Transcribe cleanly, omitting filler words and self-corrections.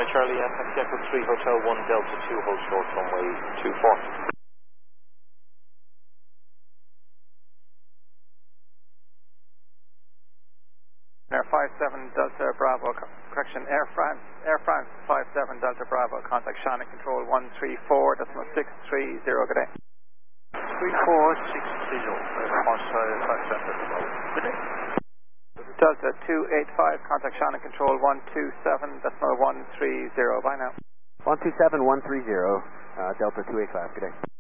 Charlie, taxi Echo 3 Hotel 1 Delta 2, hold short runway 24. Air 57 Delta Bravo, correction, Air France 57 Delta Bravo, contact Shannon Control 134.630, good day. 34630, good day. Delta 285, contact Shannon Control 127.130, bye now. 127.130, Delta 285, good day.